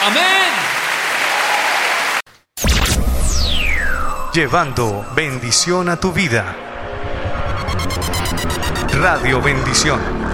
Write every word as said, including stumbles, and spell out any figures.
Amén. Llevando bendición a tu vida. Radio Bendición.